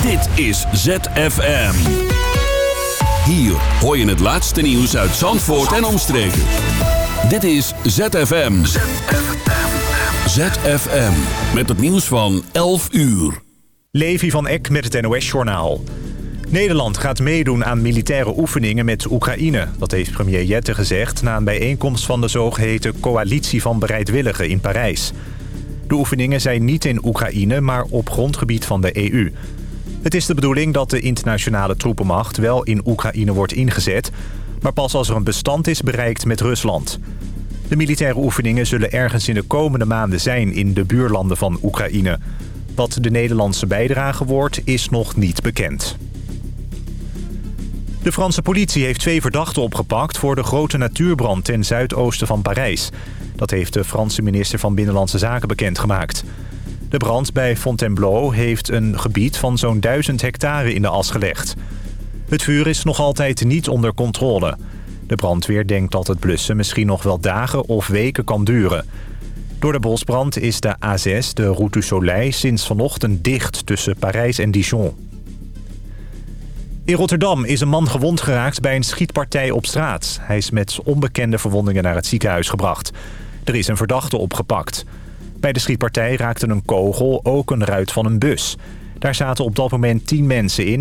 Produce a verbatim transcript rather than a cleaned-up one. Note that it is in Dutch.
Dit is Z F M. Hier hoor je het laatste nieuws uit Zandvoort en omstreken. Dit is Z F M. Z F M. Met het nieuws van elf uur. Levi van Eck met het N O S-journaal. Nederland gaat meedoen aan militaire oefeningen met Oekraïne. Dat heeft premier Jette gezegd na een bijeenkomst van de zogeheten Coalitie van Bereidwilligen in Parijs. De oefeningen zijn niet in Oekraïne, maar op grondgebied van de E U. Het is de bedoeling dat de internationale troepenmacht wel in Oekraïne wordt ingezet, maar pas als er een bestand is bereikt met Rusland. De militaire oefeningen zullen ergens in de komende maanden zijn in de buurlanden van Oekraïne. Wat de Nederlandse bijdrage wordt, is nog niet bekend. De Franse politie heeft twee verdachten opgepakt voor de grote natuurbrand ten zuidoosten van Parijs. Dat heeft de Franse minister van Binnenlandse Zaken bekendgemaakt. De brand bij Fontainebleau heeft een gebied van zo'n duizend hectare in de as gelegd. Het vuur is nog altijd niet onder controle. De brandweer denkt dat het blussen misschien nog wel dagen of weken kan duren. Door de bosbrand is de A zes, de Route du Soleil, sinds vanochtend dicht tussen Parijs en Dijon. In Rotterdam is een man gewond geraakt bij een schietpartij op straat. Hij is met onbekende verwondingen naar het ziekenhuis gebracht. Er is een verdachte opgepakt. Bij de schietpartij raakte een kogel ook een ruit van een bus. Daar zaten op dat moment tien mensen in.